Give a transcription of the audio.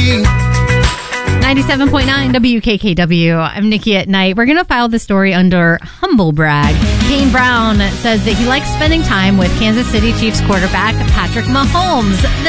97.9 WKKW. I'm Nikki at Night. We're going to file the story under humble brag. Kane Brown says that he likes spending time with Kansas City Chiefs quarterback Patrick Mahomes.